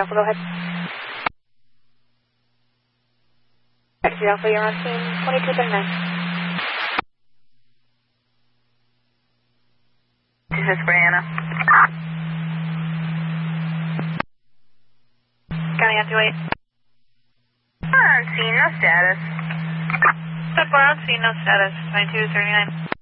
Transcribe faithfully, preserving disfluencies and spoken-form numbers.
Alpha, go ahead. Taxi Alpha, you're on scene twenty-two thirty-nine. This is Brianna. County on two eight. On scene, no status. Step four on scene, no status, twenty-two thirty-nine.